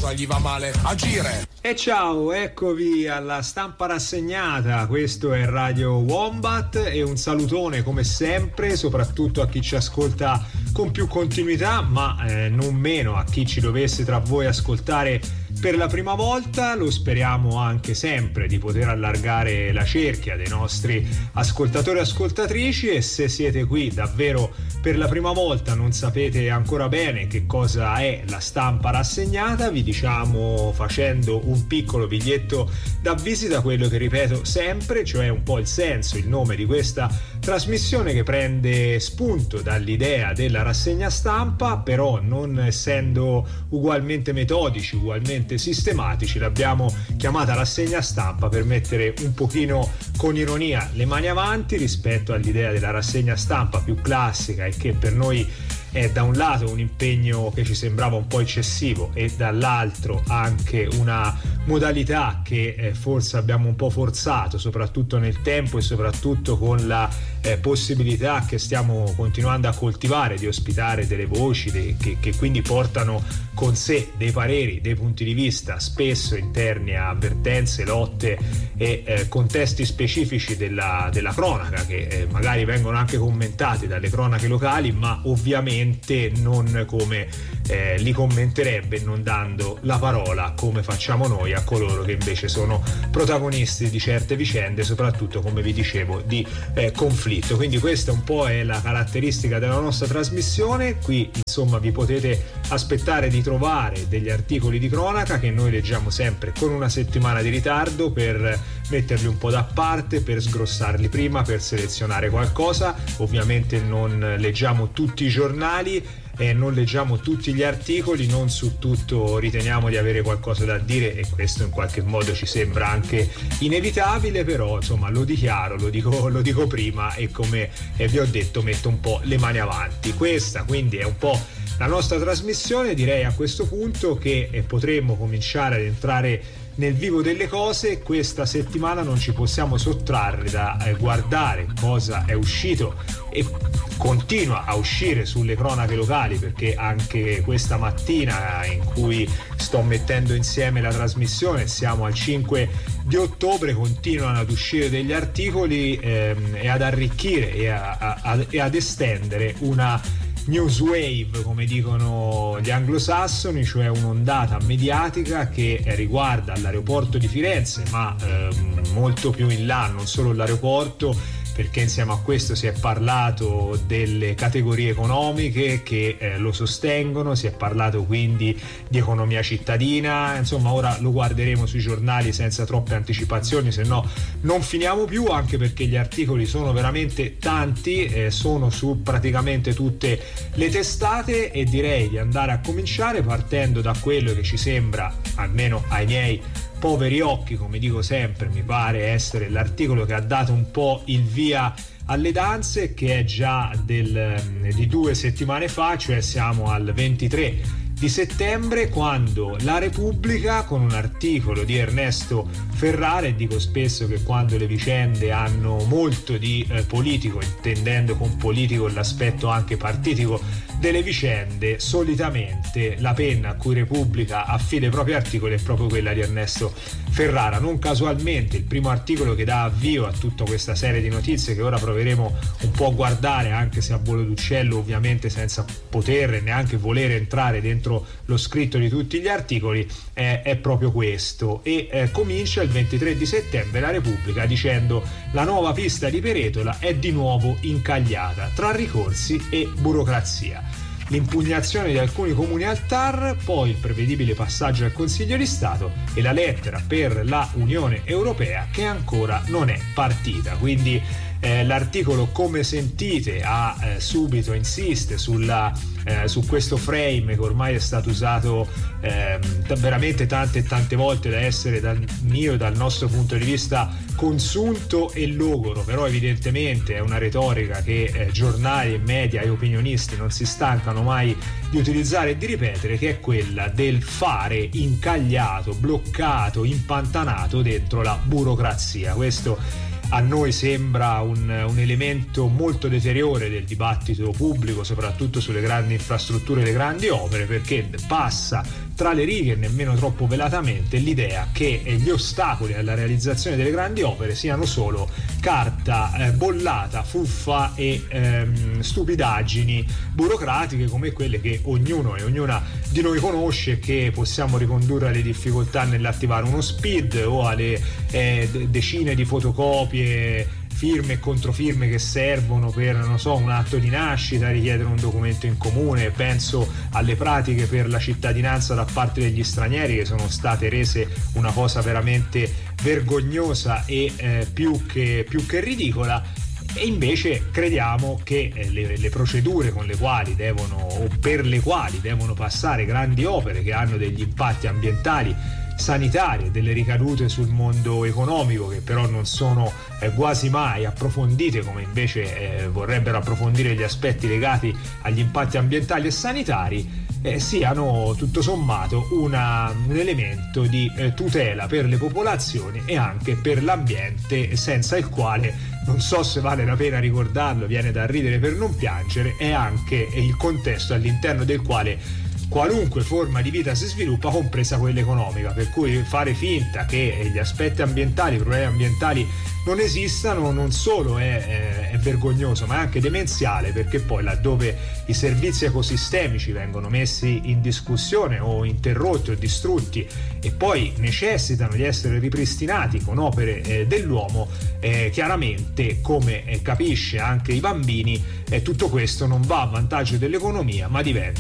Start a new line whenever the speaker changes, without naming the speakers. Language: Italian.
cosa gli va male? Agire!
E ciao, eccovi alla stampa rassegnata, questo è Radio Wombat e un salutone come sempre soprattutto a chi ci ascolta con più continuità, ma non meno a chi ci dovesse tra voi ascoltare per la prima volta. Lo speriamo anche sempre di poter allargare la cerchia dei nostri ascoltatori e ascoltatrici, e se siete qui davvero per la prima volta, non sapete ancora bene che cosa è la stampa rassegnata, vi diciamo facendo un piccolo biglietto da visita quello che ripeto sempre, cioè un po' il senso, il nome di questa trasmissione che prende spunto dall'idea della rassegna stampa, però non essendo ugualmente metodici, ugualmente sistematici, l'abbiamo chiamata rassegna stampa per mettere un pochino con ironia le mani avanti rispetto all'idea della rassegna stampa più classica, e che per noi è da un lato un impegno che ci sembrava un po' eccessivo e dall'altro anche una modalità che forse abbiamo un po' forzato, soprattutto nel tempo e soprattutto con la possibilità che stiamo continuando a coltivare di ospitare delle voci che quindi portano con sé dei pareri, dei punti di vista spesso interni a avvertenze, lotte e contesti specifici della cronaca, che magari vengono anche commentati dalle cronache locali, ma ovviamente non come li commenterebbe, non dando la parola come facciamo noi a coloro che invece sono protagonisti di certe vicende, soprattutto come vi dicevo di conflitto. Quindi questa un po' è la caratteristica della nostra trasmissione. Qui insomma vi potete aspettare di trovare degli articoli di cronaca che noi leggiamo sempre con una settimana di ritardo per metterli un po' da parte, per sgrossarli prima, per selezionare qualcosa. Ovviamente non leggiamo tutti i giornali, non leggiamo tutti gli articoli, non su tutto riteniamo di avere qualcosa da dire, e questo in qualche modo ci sembra anche inevitabile, però insomma lo dichiaro, lo dico prima, e come vi ho detto metto un po' le mani avanti. Questa quindi è un po' la nostra trasmissione. Direi a questo punto che potremmo cominciare ad entrare nel vivo delle cose. Questa settimana non ci possiamo sottrarre da guardare cosa è uscito e continua a uscire sulle cronache locali, perché anche questa mattina in cui sto mettendo insieme la trasmissione, siamo al 5 di ottobre, continuano ad uscire degli articoli e ad arricchire e ad estendere una news wave, come dicono gli anglosassoni, cioè un'ondata mediatica che riguarda l'aeroporto di Firenze, ma molto più in là, non solo l'aeroporto, perché insieme a questo si è parlato delle categorie economiche che lo sostengono, si è parlato quindi di economia cittadina, insomma ora lo guarderemo sui giornali senza troppe anticipazioni, se no non finiamo più, anche perché gli articoli sono veramente tanti, sono su praticamente tutte le testate, e direi di andare a cominciare partendo da quello che ci sembra, almeno ai miei poveri occhi, come dico sempre, mi pare essere l'articolo che ha dato un po' il via alle danze, che è già di 2 settimane fa, cioè siamo al 23 di settembre, quando la Repubblica, con un articolo di Ernesto Ferrara, e dico spesso che quando le vicende hanno molto di politico, intendendo con politico l'aspetto anche partitico delle vicende, solitamente la penna a cui Repubblica affida i propri articoli è proprio quella di Ernesto Ferrara. Non casualmente il primo articolo che dà avvio a tutta questa serie di notizie che ora proveremo un po' a guardare, anche se a volo d'uccello, ovviamente senza poter neanche voler entrare dentro lo scritto di tutti gli articoli, è proprio questo, e comincia il 23 di settembre la Repubblica dicendo: la nuova pista di Peretola è di nuovo incagliata tra ricorsi e burocrazia. L'impugnazione di alcuni comuni al TAR, poi il prevedibile passaggio al Consiglio di Stato e la lettera per la Unione Europea che ancora non è partita. Quindi l'articolo, come sentite, subito insiste su questo frame che ormai è stato usato veramente tante volte da essere dal nostro punto di vista consunto e logoro, però evidentemente è una retorica che giornali e media e opinionisti non si stancano mai di utilizzare e di ripetere, che è quella del fare incagliato, bloccato, impantanato dentro la burocrazia. Questo a noi sembra un elemento molto deteriore del dibattito pubblico, soprattutto sulle grandi infrastrutture e le grandi opere, perché passa tra le righe, nemmeno troppo velatamente, l'idea che gli ostacoli alla realizzazione delle grandi opere siano solo carta bollata, fuffa e stupidaggini burocratiche come quelle che ognuno e ognuna di noi conosce, che possiamo ricondurre alle difficoltà nell'attivare uno SPID o alle decine di fotocopie, firme e controfirme che servono per, non so, un atto di nascita, richiedere un documento in comune. Penso alle pratiche per la cittadinanza da parte degli stranieri, che sono state rese una cosa veramente vergognosa e più che ridicola. E invece crediamo che le procedure con le quali devono, o per le quali devono passare grandi opere che hanno degli impatti ambientali, sanitari e delle ricadute sul mondo economico, che però non sono quasi mai approfondite come invece vorrebbero approfondire gli aspetti legati agli impatti ambientali e sanitari, siano tutto sommato un elemento di tutela per le popolazioni e anche per l'ambiente, senza il quale, non so se vale la pena ricordarlo, viene da ridere per non piangere, è anche il contesto all'interno del quale qualunque forma di vita si sviluppa, compresa quella economica. Per cui fare finta che gli aspetti ambientali, i problemi ambientali non esistano, non solo è vergognoso, ma è anche demenziale, perché poi laddove i servizi ecosistemici vengono messi in discussione o interrotti o distrutti e poi necessitano di essere ripristinati con opere dell'uomo, chiaramente, come capisce anche i bambini, tutto questo non va a vantaggio dell'economia, ma diventa